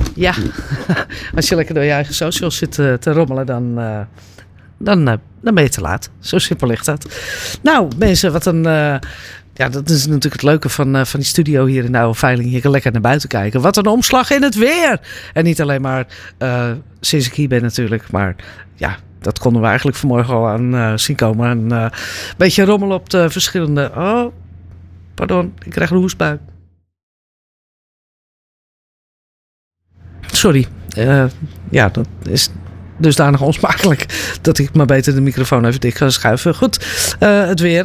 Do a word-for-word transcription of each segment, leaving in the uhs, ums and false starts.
Ja, als je lekker door je eigen socials zit uh, te rommelen, dan, uh, dan, uh, dan ben je te laat. Zo simpel ligt dat. Nou, mensen, wat een... Uh, ja, dat is natuurlijk het leuke van, uh, van die studio hier in de Oude Veiling. Je kan lekker naar buiten kijken. Wat een omslag in het weer! En niet alleen maar uh, sinds ik hier ben natuurlijk, maar ja... Dat konden we eigenlijk vanmorgen al aan uh, zien komen. Een uh, beetje rommel op de verschillende... Oh, pardon, ik krijg een hoestbui. Sorry. Uh, ja, dat is dusdanig onsmakelijk dat ik maar beter de microfoon even dik ga schuiven. Goed, uh, het weer.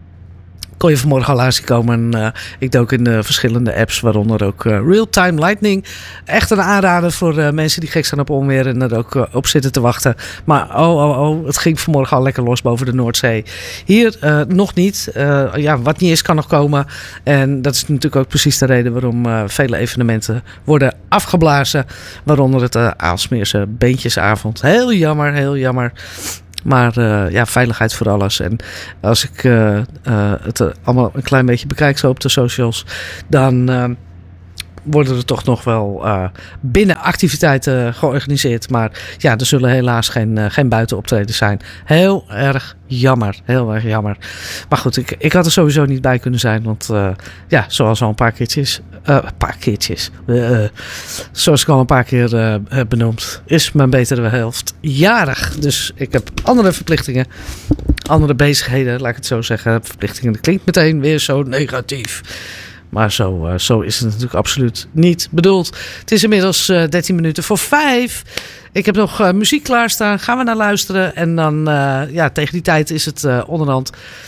Kon je vanmorgen al aan zien komen. Uh, ik dook in de verschillende apps, waaronder ook uh, Real-Time Lightning. Echt een aanrader voor uh, mensen die gek zijn op onweer en er ook uh, op zitten te wachten. Maar oh, oh, oh, het ging vanmorgen al lekker los boven de Noordzee. Hier uh, nog niet. Uh, ja, wat niet is, kan nog komen. En dat is natuurlijk ook precies de reden waarom uh, vele evenementen worden afgeblazen. Waaronder het uh, Aalsmeerse Beentjesavond. Heel jammer, heel jammer. Maar uh, ja, veiligheid voor alles. En als ik uh, uh, het uh, allemaal een klein beetje bekijk zo op de socials, dan uh, worden er toch nog wel uh, binnenactiviteiten georganiseerd. Maar ja, er zullen helaas geen, uh, geen buitenoptredens zijn. Heel erg jammer. Heel erg jammer. Maar goed, ik, ik had er sowieso niet bij kunnen zijn. Want uh, ja, zoals al een paar keertjes... Een uh, paar keertjes. Uh, zoals ik al een paar keer uh, heb benoemd, is mijn betere helft jarig. Dus ik heb andere verplichtingen. Andere bezigheden, laat ik het zo zeggen. Verplichtingen, dat klinkt meteen weer zo negatief. Maar zo, uh, zo is het natuurlijk absoluut niet bedoeld. Het is inmiddels uh, dertien minuten voor vijf. Ik heb nog uh, muziek klaarstaan. Gaan we naar luisteren. En dan, uh, ja, tegen die tijd is het uh, onderhand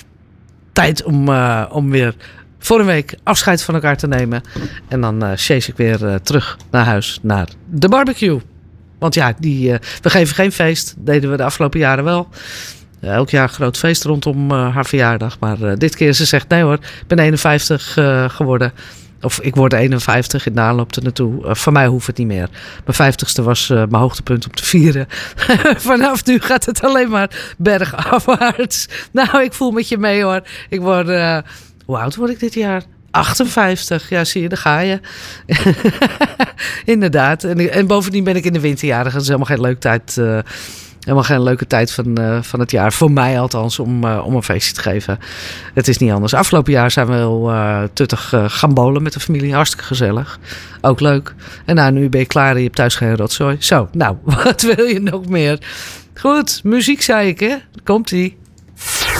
tijd om, uh, om weer voor een week afscheid van elkaar te nemen. En dan uh, chase ik weer uh, terug naar huis, naar de barbecue. Want ja, die, uh, we geven geen feest. Deden we de afgelopen jaren wel. Uh, elk jaar een groot feest rondom uh, haar verjaardag. Maar uh, dit keer ze zegt, nee hoor, ik ben eenenvijftig uh, geworden. Of ik word eenenvijftig in de aanloop er naartoe. Uh, voor mij hoeft het niet meer. Mijn vijftigste was uh, mijn hoogtepunt om te vieren. Vanaf nu gaat het alleen maar bergafwaarts. Nou, ik voel met je mee hoor. Ik word... Uh, hoe oud word ik dit jaar? achtenvijftig. Ja, zie je, daar ga je. Inderdaad. En, en bovendien ben ik in de winterjaren. Dat is helemaal geen leuke tijd... Uh, Helemaal geen leuke tijd van, uh, van het jaar. Voor mij althans, om, uh, om een feestje te geven. Het is niet anders. Afgelopen jaar zijn we heel uh, tuttig uh, gaan bowlen met de familie. Hartstikke gezellig. Ook leuk. En nou, nu ben je klaar en je hebt thuis geen rotzooi. Zo, nou, wat wil je nog meer? Goed, muziek zei ik, hè? Komt-ie.